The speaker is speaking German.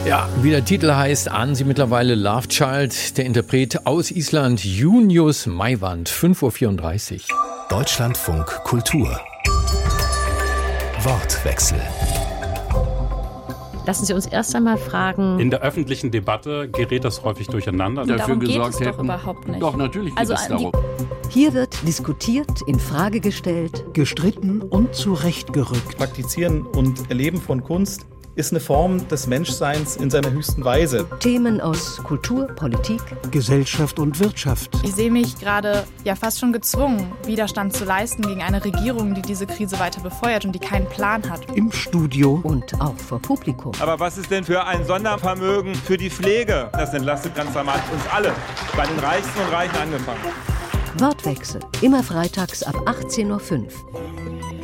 Ja, wie der Titel heißt, ahnen Sie mittlerweile Love Child, der Interpret aus Island, Junius Maiwand, 5.34 Uhr. Deutschlandfunk Kultur. Wortwechsel. Lassen Sie uns erst einmal fragen. In der öffentlichen Debatte gerät das häufig durcheinander. Dafür gesorgt hätten. Doch überhaupt nicht. Doch, natürlich geht es darum. Hier wird diskutiert, in Frage gestellt, gestritten und zurechtgerückt. Praktizieren und Erleben von Kunst ist eine Form des Menschseins in seiner höchsten Weise. Themen aus Kultur, Politik, Gesellschaft und Wirtschaft. Ich sehe mich gerade fast schon gezwungen, Widerstand zu leisten gegen eine Regierung, die diese Krise weiter befeuert und die keinen Plan hat. Im Studio und auch vor Publikum. Aber was ist denn für ein Sondervermögen für die Pflege? Das entlastet ganz dramatisch uns alle, bei den Reichsten und Reichen angefangen. Wortwechsel, immer freitags ab 18.05 Uhr.